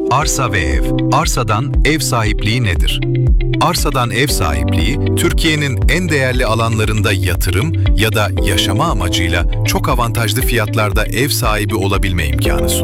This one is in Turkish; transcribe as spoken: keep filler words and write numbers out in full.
Arsa ve ev. Arsadan ev sahipliği nedir? Arsadan ev sahipliği, Türkiye'nin en değerli alanlarında yatırım ya da yaşama amacıyla çok avantajlı fiyatlarda ev sahibi olabilme imkanı sunar.